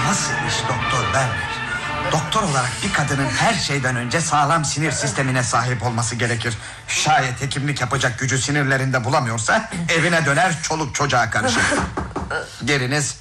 nasıl iş Doktor Werner? Doktor olarak bir kadının her şeyden önce sağlam sinir sistemine sahip olması gerekir. Şayet hekimlik yapacak gücü sinirlerinde bulamıyorsa evine döner, çoluk çocuğa karışır. Geriniz.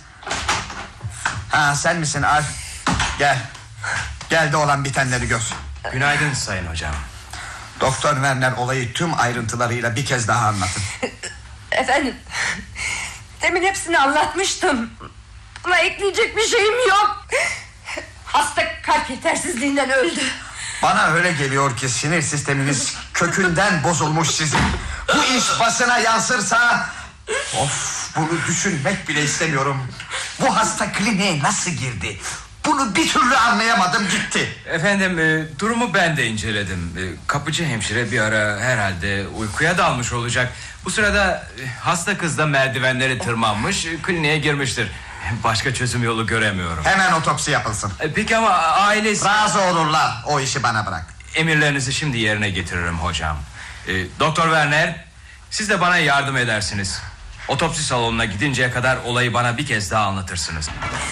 Ha, sen misin Alf? Gel. Gel de olan bitenleri gör. Günaydın sayın hocam. Doktor Werner olayı tüm ayrıntılarıyla bir kez daha anlatın. Efendim, demin hepsini anlatmıştım. Ama ekleyecek bir şeyim yok. Hasta kalp yetersizliğinden öldü. Bana öyle geliyor ki sinir sisteminiz kökünden bozulmuş sizin. Bu iş basına yansırsa... Of, bunu düşünmek bile istemiyorum. Bu hasta kliniğe nasıl girdi? Bunu bir türlü anlayamadım gitti. Efendim durumu ben de inceledim. Kapıcı hemşire bir ara herhalde uykuya dalmış olacak. Bu sırada hasta kız da merdivenleri tırmanmış, kliniğe girmiştir. Başka çözüm yolu göremiyorum. Hemen otopsi yapılsın. Peki ama ailesi... Razı olurlar, o işi bana bırak. Emirlerinizi şimdi yerine getiririm hocam. Doktor Werner, siz de bana yardım edersiniz. Otopsi salonuna gidinceye kadar olayı bana bir kez daha anlatırsınız.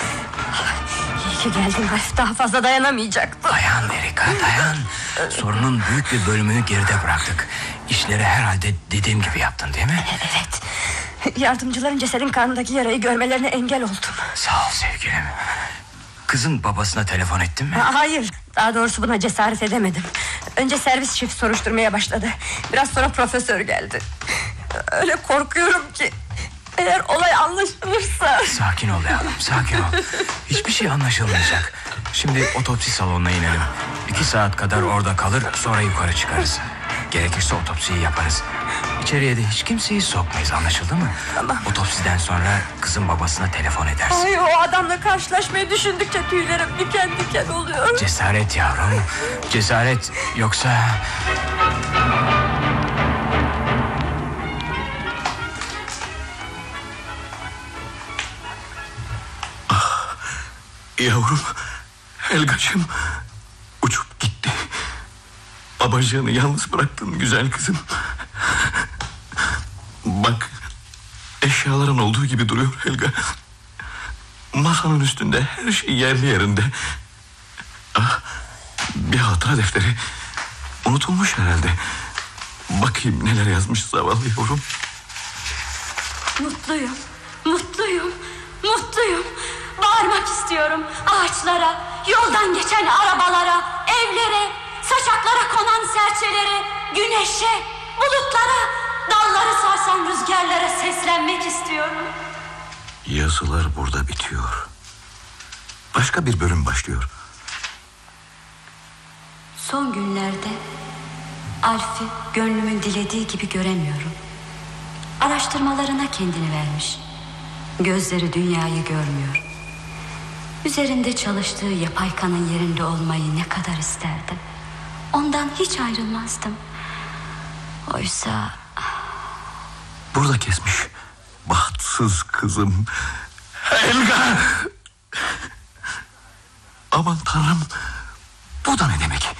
İyi ki geldin Alf, daha fazla dayanamayacaktım. Dayan Erika, dayan. Sorunun büyük bir bölümünü geride bıraktık. İşleri herhalde dediğim gibi yaptın değil mi? Evet. Yardımcıların cesedin karnındaki yarayı görmelerine engel oldum. Sağ ol sevgilim. Kızın babasına telefon ettin mi? Hayır, daha doğrusu buna cesaret edemedim. Önce servis şefi soruşturmaya başladı. Biraz sonra profesör geldi. Öyle korkuyorum ki eğer olay anlaşılırsa... Sakin ol yavrum, sakin ol. Hiçbir şey anlaşılmayacak. Şimdi otopsi salonuna inelim. 2 saat kadar orada kalır, sonra yukarı çıkarız. Gerekirse otopsiyi yaparız. İçeriye de hiç kimseyi sokmayız, anlaşıldı mı? Tamam. Otopsiden sonra kızın babasına telefon edersin. Ay, o adamla karşılaşmayı düşündükçe tüylerim diken diken oluyor. Cesaret yavrum, cesaret, yoksa... Yavrum, Helgacığım, uçup gitti. Babacığını yalnız bıraktın güzel kızım. Bak, eşyaların olduğu gibi duruyor Helga. Masanın üstünde her şey yerli yerinde. Ah, bir hatıra defteri. Unutulmuş herhalde. Bakayım neler yazmış zavallı yavrum. Mutluyum, mutluyum, mutluyum. Bağırmak istiyorum ağaçlara, yoldan geçen arabalara, evlere, saçaklara konan serçelere, güneşe, bulutlara, dalları sarsan rüzgarlara seslenmek istiyorum. Yazılar burada bitiyor. Başka bir bölüm başlıyor. Son günlerde Alf'i gönlümün dilediği gibi göremiyorum. Araştırmalarına kendini vermiş. Gözleri dünyayı görmüyor. Üzerinde çalıştığı yapay kanın yerinde olmayı ne kadar isterdim. Ondan hiç ayrılmazdım. Oysa... Burada kesmiş. Bahtsız kızım. Helga! Aman Tanrım, bu da ne demek?